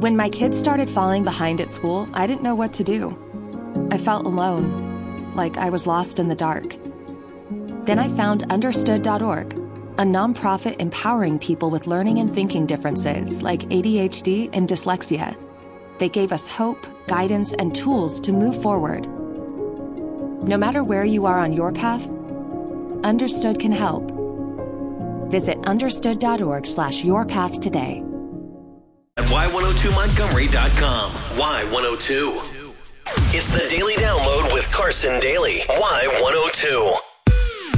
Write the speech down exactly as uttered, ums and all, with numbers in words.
When my kids started falling behind at school, I didn't know what to do. I felt alone, like I was lost in the dark. Then I found understood dot org, a nonprofit empowering people with learning and thinking differences like A D H D and dyslexia. They gave us hope, guidance, and tools to move forward. No matter where you are on your path, Understood can help. Visit understood dot org slash your path today. At Y one oh two Montgomery dot com. Y one oh two. It's the Daily Download with Carson Daly. Y one oh two.